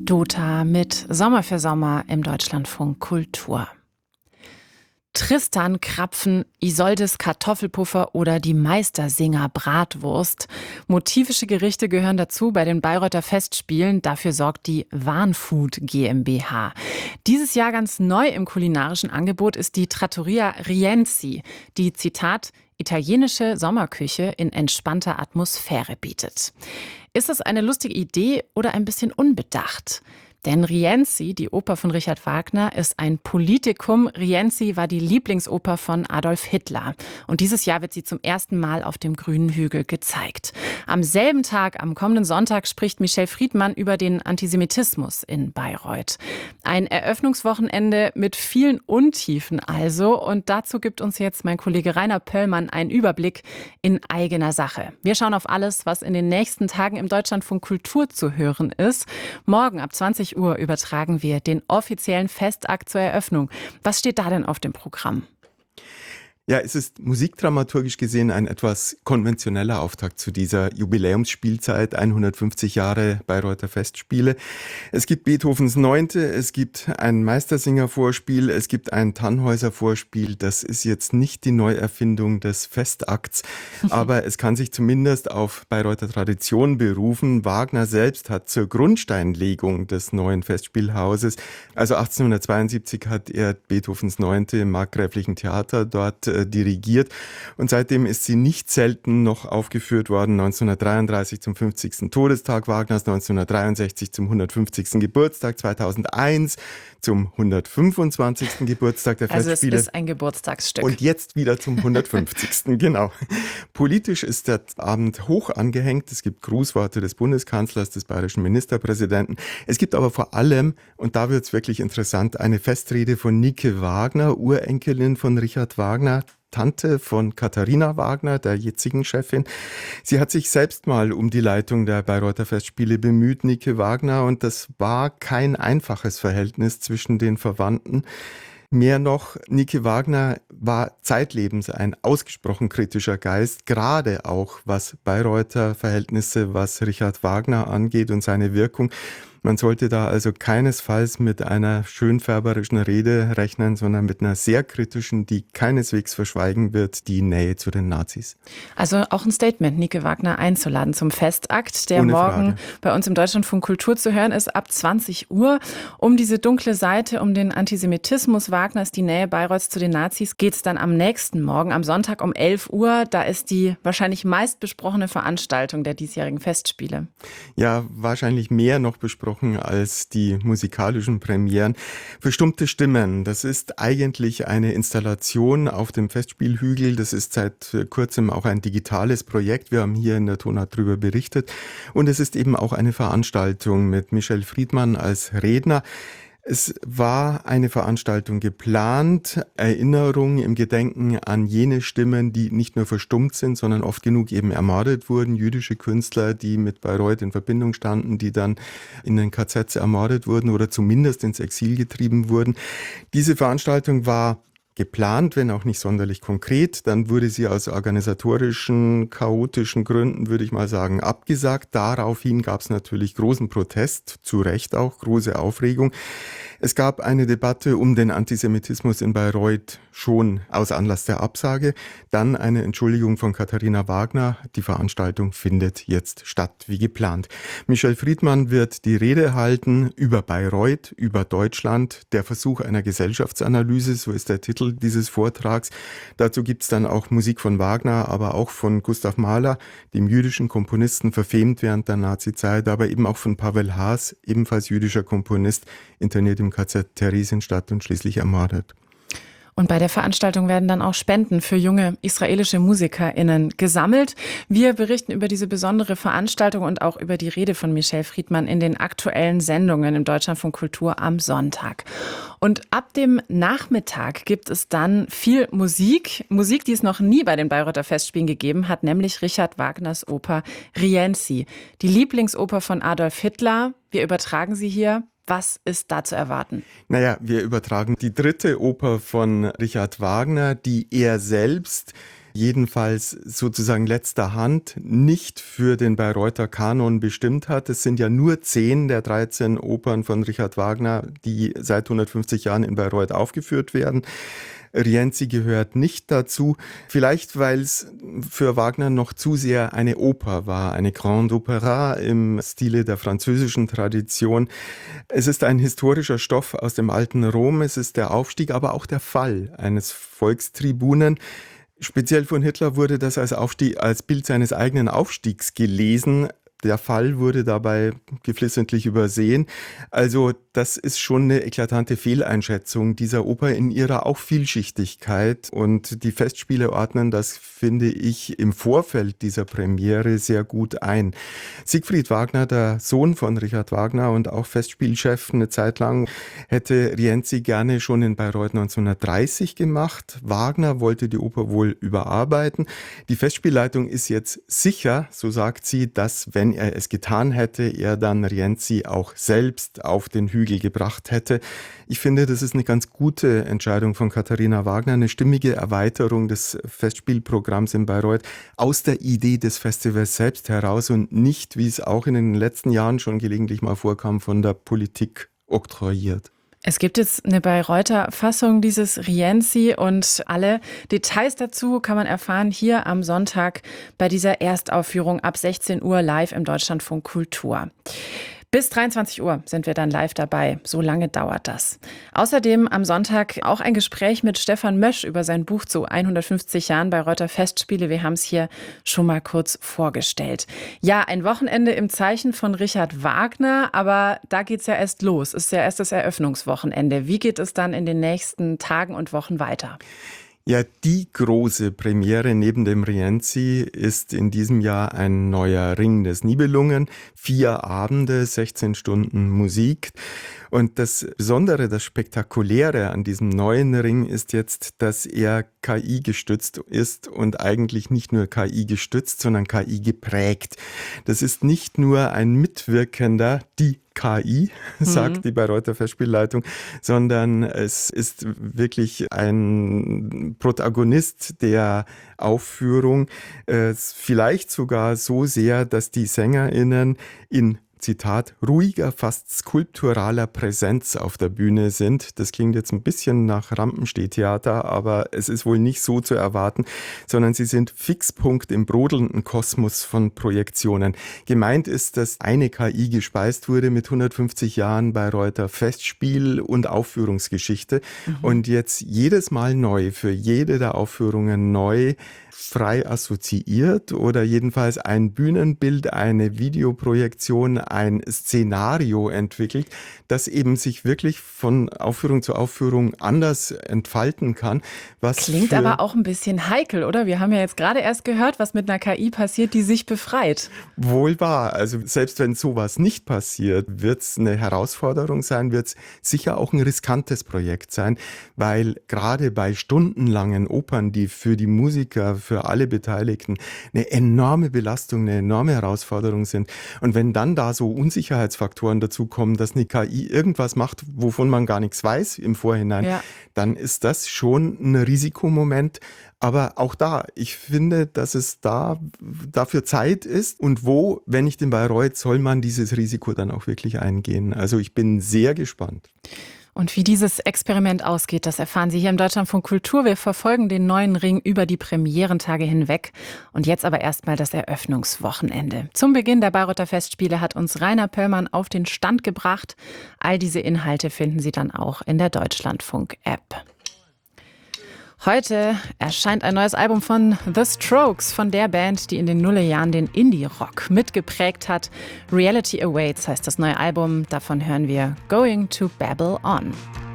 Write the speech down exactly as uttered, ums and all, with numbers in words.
Dota mit Sommer für Sommer im Deutschlandfunk Kultur. Tristan Krapfen, Isoldes Kartoffelpuffer oder die Meistersinger Bratwurst. Motivische Gerichte gehören dazu bei den Bayreuther Festspielen. Dafür sorgt die Warnfood GmbH. Dieses Jahr ganz neu im kulinarischen Angebot ist die Trattoria Rienzi, die, Zitat, italienische Sommerküche in entspannter Atmosphäre bietet. Ist das eine lustige Idee oder ein bisschen unbedacht? Denn Rienzi, die Oper von Richard Wagner, ist ein Politikum. Rienzi war die Lieblingsoper von Adolf Hitler. Und dieses Jahr wird sie zum ersten Mal auf dem Grünen Hügel gezeigt. Am selben Tag, am kommenden Sonntag, spricht Michel Friedmann über den Antisemitismus in Bayreuth. Ein Eröffnungswochenende mit vielen Untiefen also. Und dazu gibt uns jetzt mein Kollege Rainer Pöllmann einen Überblick in eigener Sache. Wir schauen auf alles, was in den nächsten Tagen im Deutschlandfunk Kultur zu hören ist. Morgen ab zwanzig Uhr übertragen wir den offiziellen Festakt zur Eröffnung. Was steht da denn auf dem Programm? Ja, es ist musikdramaturgisch gesehen ein etwas konventioneller Auftakt zu dieser Jubiläumsspielzeit, hundertfünfzig Jahre Bayreuther Festspiele. Es gibt Beethovens Neunte, es gibt ein Meistersinger-Vorspiel, es gibt ein Tannhäuser-Vorspiel. Das ist jetzt nicht die Neuerfindung des Festakts, aber es kann sich zumindest auf Bayreuther Tradition berufen. Wagner selbst hat zur Grundsteinlegung des neuen Festspielhauses, also achtzehnhundertzweiundsiebzig hat er Beethovens Neunte im Markgräflichen Theater dort dirigiert und seitdem ist sie nicht selten noch aufgeführt worden. neunzehnhundertdreiunddreißig zum fünfzigsten Todestag Wagners, neunzehnhundertdreiundsechzig zum hundertfünfzigsten Geburtstag, zweitausendeins zum hundertfünfundzwanzigsten Geburtstag der also Festspiele. Also es ist ein Geburtstagsstück. Und jetzt wieder zum hundertfünfzigsten Genau. Politisch ist der Abend hoch angehängt. Es gibt Grußworte des Bundeskanzlers, des bayerischen Ministerpräsidenten. Es gibt aber vor allem, und da wird es wirklich interessant, eine Festrede von Nike Wagner, Urenkelin von Richard Wagner, Tante von Katharina Wagner, der jetzigen Chefin. Sie hat sich selbst mal um die Leitung der Bayreuther Festspiele bemüht, Nike Wagner, und das war kein einfaches Verhältnis zwischen den Verwandten. Mehr noch, Nike Wagner war zeitlebens ein ausgesprochen kritischer Geist, gerade auch was Bayreuther Verhältnisse, was Richard Wagner angeht und seine Wirkung. Man sollte da also keinesfalls mit einer schönfärberischen Rede rechnen, sondern mit einer sehr kritischen, die keineswegs verschweigen wird, die Nähe zu den Nazis. Also auch ein Statement, Nike Wagner einzuladen zum Festakt, der Ohne morgen Frage. bei uns im Deutschlandfunk Kultur zu hören ist, ab zwanzig Uhr. Um diese dunkle Seite, um den Antisemitismus Wagners, die Nähe Bayreuths zu den Nazis, geht es dann am nächsten Morgen, am Sonntag um elf Uhr. Da ist die wahrscheinlich meistbesprochene Veranstaltung der diesjährigen Festspiele. Ja, wahrscheinlich mehr noch besprochen als die musikalischen Premieren. Verstummte Stimmen, das ist eigentlich eine Installation auf dem Festspielhügel. Das ist seit kurzem auch ein digitales Projekt. Wir haben hier in der Tonart darüber berichtet. Und es ist eben auch eine Veranstaltung mit Michel Friedmann als Redner. Es war eine Veranstaltung geplant, Erinnerung im Gedenken an jene Stimmen, die nicht nur verstummt sind, sondern oft genug eben ermordet wurden. Jüdische Künstler, die mit Bayreuth in Verbindung standen, die dann in den K Zs ermordet wurden oder zumindest ins Exil getrieben wurden. Diese Veranstaltung war geplant, wenn auch nicht sonderlich konkret. Dann wurde sie aus organisatorischen, chaotischen Gründen, würde ich mal sagen, abgesagt. Daraufhin gab es natürlich großen Protest, zu Recht auch, große Aufregung. Es gab eine Debatte um den Antisemitismus in Bayreuth schon aus Anlass der Absage. Dann eine Entschuldigung von Katharina Wagner. Die Veranstaltung findet jetzt statt, wie geplant. Michel Friedmann wird die Rede halten über Bayreuth, über Deutschland. Der Versuch einer Gesellschaftsanalyse, so ist der Titel dieses Vortrags. Dazu gibt es dann auch Musik von Wagner, aber auch von Gustav Mahler, dem jüdischen Komponisten, verfemt während der Nazizeit, aber eben auch von Pavel Haas, ebenfalls jüdischer Komponist, interniert im K Z Theresienstadt und schließlich ermordet. Und bei der Veranstaltung werden dann auch Spenden für junge israelische MusikerInnen gesammelt. Wir berichten über diese besondere Veranstaltung und auch über die Rede von Michel Friedmann in den aktuellen Sendungen im Deutschlandfunk Kultur am Sonntag. Und ab dem Nachmittag gibt es dann viel Musik. Musik, die es noch nie bei den Bayreuther Festspielen gegeben hat, nämlich Richard Wagners Oper Rienzi. Die Lieblingsoper von Adolf Hitler. Wir übertragen sie hier. Was ist da zu erwarten? Naja, wir übertragen die dritte Oper von Richard Wagner, die er selbst jedenfalls sozusagen letzter Hand nicht für den Bayreuther Kanon bestimmt hat. Es sind ja nur zehn der dreizehn Opern von Richard Wagner, die seit hundertfünfzig Jahren in Bayreuth aufgeführt werden. Rienzi gehört nicht dazu, vielleicht weil es für Wagner noch zu sehr eine Oper war, eine Grande Opéra im Stile der französischen Tradition. Es ist ein historischer Stoff aus dem alten Rom, es ist der Aufstieg, aber auch der Fall eines Volkstribunen. Speziell von Hitler wurde das als Aufstieg, als Bild seines eigenen Aufstiegs gelesen. Der Fall wurde dabei geflissentlich übersehen. Also das ist schon eine eklatante Fehleinschätzung dieser Oper in ihrer auch Vielschichtigkeit. Und die Festspiele ordnen das, finde ich, im Vorfeld dieser Premiere sehr gut ein. Siegfried Wagner, der Sohn von Richard Wagner und auch Festspielchef eine Zeit lang, hätte Rienzi gerne schon in Bayreuth neunzehnhundertdreißig gemacht. Wagner wollte die Oper wohl überarbeiten. Die Festspielleitung ist jetzt sicher, so sagt sie, dass, wenn er es getan hätte, er dann Rienzi auch selbst auf den Hügel gebracht hätte. Ich finde, das ist eine ganz gute Entscheidung von Katharina Wagner, eine stimmige Erweiterung des Festspielprogramms in Bayreuth aus der Idee des Festivals selbst heraus und nicht, wie es auch in den letzten Jahren schon gelegentlich mal vorkam, von der Politik oktroyiert. Es gibt jetzt eine Bayreuther Fassung dieses Rienzi und alle Details dazu kann man erfahren hier am Sonntag bei dieser Erstaufführung ab sechzehn Uhr live im Deutschlandfunk Kultur. Bis dreiundzwanzig Uhr sind wir dann live dabei. So lange dauert das. Außerdem am Sonntag auch ein Gespräch mit Stefan Mösch über sein Buch zu hundertfünfzig Jahren Bayreuther Festspiele. Wir haben es hier schon mal kurz vorgestellt. Ja, ein Wochenende im Zeichen von Richard Wagner, aber da geht's ja erst los. Ist ja erst das Eröffnungswochenende. Wie geht es dann in den nächsten Tagen und Wochen weiter? Ja, die große Premiere neben dem Rienzi ist in diesem Jahr ein neuer Ring des Nibelungen. Vier Abende, sechzehn Stunden Musik. Und das Besondere, das Spektakuläre an diesem neuen Ring ist jetzt, dass er K I gestützt ist und eigentlich nicht nur K I gestützt, sondern K I geprägt. Das ist nicht nur ein Mitwirkender, die K I, sagt mhm. die Bayreuther Festspielleitung, sondern es ist wirklich ein Protagonist der Aufführung, äh, vielleicht sogar so sehr, dass die SängerInnen in Zitat, ruhiger, fast skulpturaler Präsenz auf der Bühne sind. Das klingt jetzt ein bisschen nach Rampenstehtheater, aber es ist wohl nicht so zu erwarten, sondern sie sind Fixpunkt im brodelnden Kosmos von Projektionen. Gemeint ist, dass eine K I gespeist wurde mit hundertfünfzig Jahren Bayreuther Festspiel und Aufführungsgeschichte mhm. und jetzt jedes Mal neu, für jede der Aufführungen neu, frei assoziiert oder jedenfalls ein Bühnenbild, eine Videoprojektion, ein Szenario entwickelt, das eben sich wirklich von Aufführung zu Aufführung anders entfalten kann. Was Klingt aber auch ein bisschen heikel, oder? Wir haben ja jetzt gerade erst gehört, was mit einer K I passiert, die sich befreit. Wohl wahr. Also selbst wenn sowas nicht passiert, wird es eine Herausforderung sein, wird es sicher auch ein riskantes Projekt sein, weil gerade bei stundenlangen Opern, die für die Musiker, für alle Beteiligten eine enorme Belastung, eine enorme Herausforderung sind. Und wenn dann da so Unsicherheitsfaktoren dazukommen, dass eine K I irgendwas macht, wovon man gar nichts weiß im Vorhinein, ja. dann ist das schon ein Risikomoment. Aber auch da, ich finde, dass es da dafür Zeit ist und wo, wenn nicht in Bayreuth, soll man dieses Risiko dann auch wirklich eingehen. Also ich bin sehr gespannt. Und wie dieses Experiment ausgeht, das erfahren Sie hier im Deutschlandfunk Kultur. Wir verfolgen den neuen Ring über die Premierentage hinweg. Und jetzt aber erstmal das Eröffnungswochenende. Zum Beginn der Bayreuther Festspiele hat uns Rainer Pöllmann auf den Stand gebracht. All diese Inhalte finden Sie dann auch in der Deutschlandfunk-App. Heute erscheint ein neues Album von The Strokes, von der Band, die in den Nullerjahren den Indie-Rock mitgeprägt hat. Reality Awaits heißt das neue Album. Davon hören wir Going to Babble On.